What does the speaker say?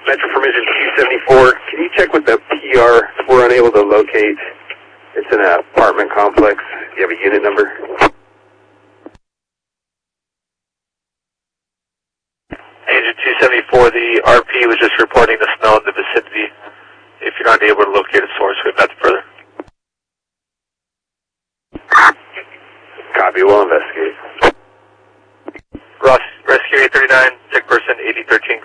Metro Formation 274, can you check with the PR? We're unable to locate. It's in an apartment complex. Do you have a unit number? Agent 274, the RP was just reporting the smell in the vicinity. If you're not able to locate a source, we have nothing further. Copy, we'll investigate. Ross, Rescue 839, sick person 8013.